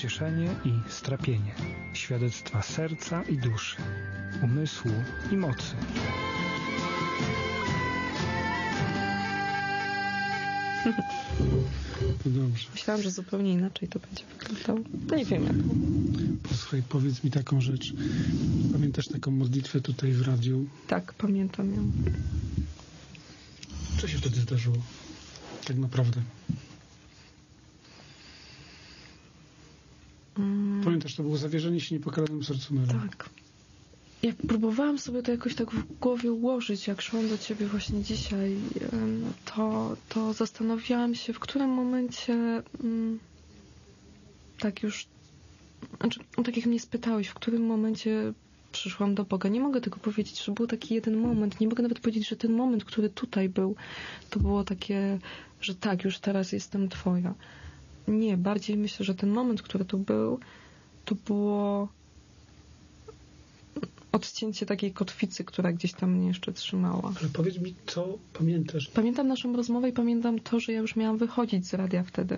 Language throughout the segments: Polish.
pocieszenie i strapienie, świadectwa serca i duszy, umysłu i mocy. Dobrze. Myślałam, że zupełnie inaczej to będzie wyglądało. To nie wiem jak. Posłuchaj, powiedz mi taką rzecz. Pamiętasz taką modlitwę tutaj w radiu? Tak, pamiętam ją. Co się wtedy zdarzyło? Tak naprawdę. Pamiętasz, to było zawierzenie się niepokalanym sercu Maryi. Tak. Jak próbowałam sobie to jakoś tak w głowie ułożyć, jak szłam do ciebie właśnie dzisiaj, to zastanawiałam się, w którym momencie tak już, znaczy, tak jak mnie spytałeś, w którym momencie przyszłam do Boga. Nie mogę tego powiedzieć, że był taki jeden moment. Nie mogę nawet powiedzieć, że ten moment, który tutaj był, to było takie, że tak, już teraz jestem Twoja. Nie, bardziej myślę, że ten moment, który tu był, to było odcięcie takiej kotwicy, która gdzieś tam mnie jeszcze trzymała. Ale powiedz mi, co pamiętasz? Pamiętam naszą rozmowę i pamiętam to, że ja już miałam wychodzić z radia wtedy.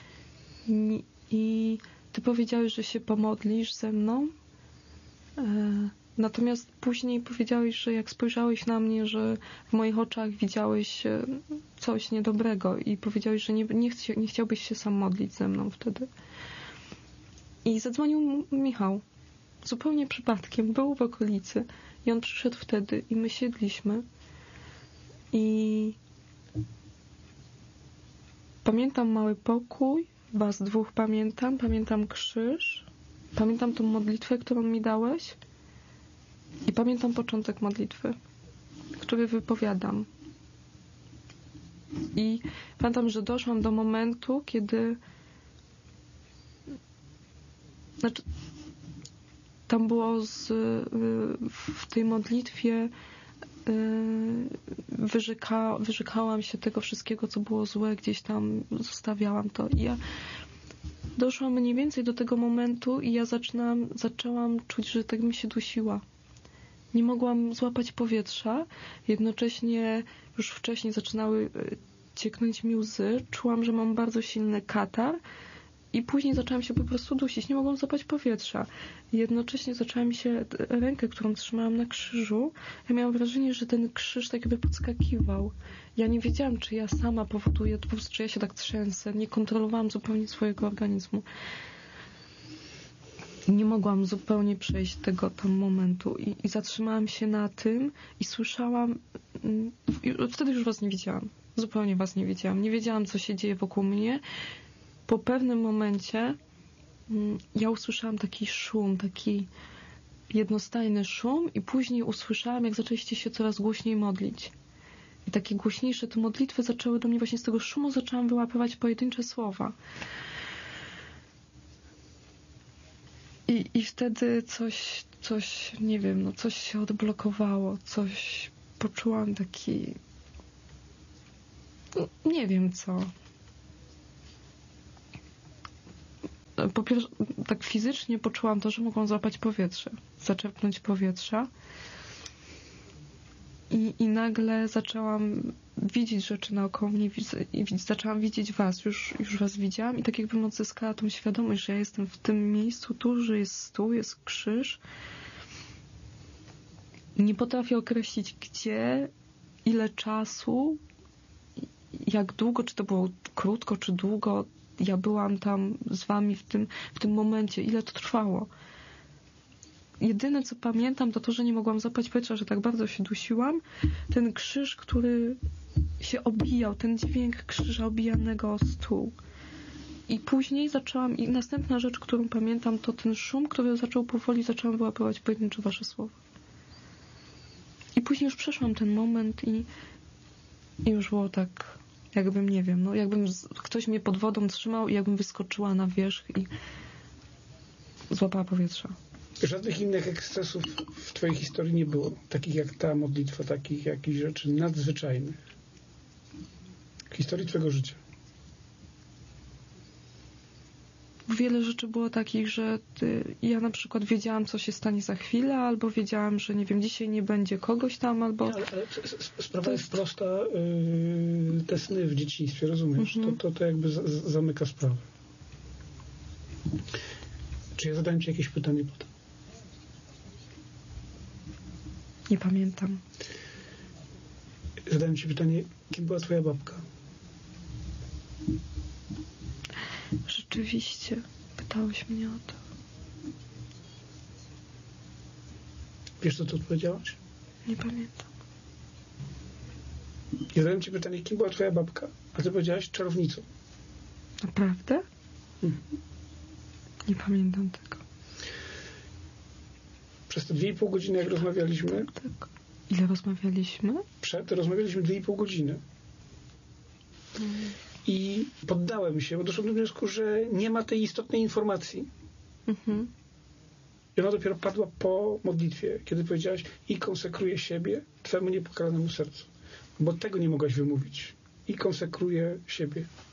I ty powiedziałeś, że się pomodlisz ze mną. Natomiast później powiedziałeś, że jak spojrzałeś na mnie, że w moich oczach widziałeś coś niedobrego i powiedziałeś, że nie chciałbyś się sam modlić ze mną wtedy. I zadzwonił Michał. Zupełnie przypadkiem. Był w okolicy i on przyszedł wtedy i my siedliśmy i pamiętam mały pokój, was dwóch pamiętam krzyż, pamiętam tą modlitwę, którą mi dałeś i pamiętam początek modlitwy, który wypowiadam. I pamiętam, że doszłam do momentu, kiedy tam było w tej modlitwie wyrzekałam się tego wszystkiego, co było złe, gdzieś tam zostawiałam to. I ja doszłam mniej więcej do tego momentu i ja zaczęłam czuć, że tak mi się dusiła. Nie mogłam złapać powietrza. Jednocześnie już wcześniej zaczynały cieknąć mi łzy. Czułam, że mam bardzo silny katar. I później zaczęłam się po prostu dusić. Nie mogłam złapać powietrza. Jednocześnie zaczęłam się rękę, którą trzymałam na krzyżu. Ja miałam wrażenie, że ten krzyż tak jakby podskakiwał. Ja nie wiedziałam, czy ja sama powoduję, po prostu, czy ja się tak trzęsę. Nie kontrolowałam zupełnie swojego organizmu. Nie mogłam zupełnie przejść tego tam momentu. I zatrzymałam się na tym i słyszałam... Wtedy już was nie widziałam. Zupełnie was nie widziałam. Nie wiedziałam, co się dzieje wokół mnie. Po pewnym momencie ja usłyszałam taki szum, taki jednostajny szum i później usłyszałam, jak zaczęliście się coraz głośniej modlić. I takie głośniejsze te modlitwy zaczęły do mnie właśnie z tego szumu, zaczęłam wyłapywać pojedyncze słowa. I wtedy coś, nie wiem, no coś się odblokowało, coś poczułam taki... Nie wiem co. Po pierwsze, tak fizycznie poczułam to, że mogłam złapać powietrze, zaczerpnąć powietrza i nagle zaczęłam widzieć rzeczy naokoło mnie i zaczęłam widzieć was, już was widziałam i tak jakbym odzyskała tą świadomość, że ja jestem w tym miejscu, tu, że jest stół, jest krzyż. Nie potrafię określić gdzie, ile czasu, jak długo, czy to było krótko, czy długo, ja byłam tam z wami w tym momencie. Ile to trwało? Jedyne, co pamiętam, to to, że nie mogłam złapać powietrza, że tak bardzo się dusiłam. Ten krzyż, który się obijał, ten dźwięk krzyża obijanego o stół. I później i następna rzecz, którą pamiętam, to ten szum, który zaczęłam wyłapywać pojedyncze wasze słowa. I później już przeszłam ten moment i już było tak... Jakbym, nie wiem, no jakbym ktoś mnie pod wodą trzymał i jakbym wyskoczyła na wierzch i złapała powietrza. Żadnych innych ekscesów w twojej historii nie było, takich jak ta modlitwa, takich jakichś rzeczy nadzwyczajnych w historii twojego życia? Wiele rzeczy było takich, że ja na przykład wiedziałam, co się stanie za chwilę, albo wiedziałam, że nie wiem, dzisiaj nie będzie kogoś tam, albo... Ale sprawa jest prosta, te sny w dzieciństwie, rozumiesz? To jakby zamyka sprawę. Czy ja zadałem ci jakieś pytanie potem? Nie pamiętam. Zadałem ci pytanie, kim była twoja babka? Rzeczywiście. Pytałeś mnie o to. Wiesz, co ty odpowiedziałaś? Nie pamiętam. Ja zadałem ci pytanie, kim była twoja babka? A ty powiedziałaś czarownicą. Naprawdę? Mhm. Nie pamiętam tego. Przez te 2,5 godziny, jak rozmawialiśmy, Tak. Ile rozmawialiśmy? rozmawialiśmy 2,5 godziny. I poddałem się, bo doszedłem do wniosku, że nie ma tej istotnej informacji. Mhm. I ona dopiero padła po modlitwie, kiedy powiedziałaś i konsekruję siebie Twemu niepokalanemu sercu. Bo tego nie mogłaś wymówić. I konsekruję siebie.